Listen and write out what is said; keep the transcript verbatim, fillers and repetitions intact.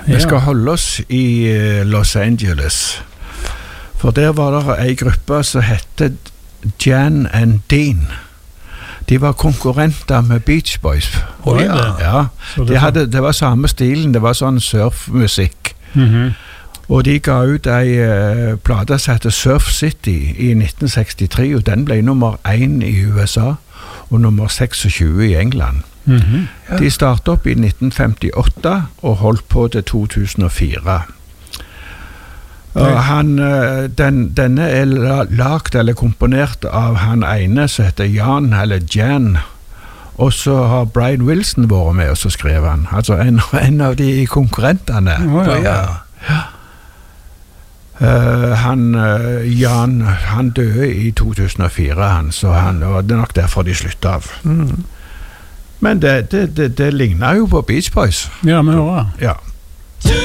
Vi skal holde oss i Los Angeles. For der var det en gruppe som hette Jan and Dean. De var konkurrenter med Beach Boys. Oh, ja. Ja. De hadde, det var samme stilen, det var sånn surfmusikk. Mm-hmm. Og de ga ut en uh, plate som heter Surf City i nitten sekstitre, og den ble nummer én i U S A og nummer seksogtjue i England. Mm-hmm. Ja. De startet opp i nitten femtiåtte og holdt på til to tusen og fire. Og han, den, denne er lagt eller komponert av han ene som heter Jan eller Jan, og så har Brian Wilson vært med og så skrev han, altså en, en av de konkurrentene. Oh, ja. Ja. Ja. Uh, han, uh, Jan, han døde i to tusen og fire, han, så han, og det er nok derfor de sluttet av. Mm. Men det, det, det, det ligner jo på Beach Boys. Ja, men hva? Ja.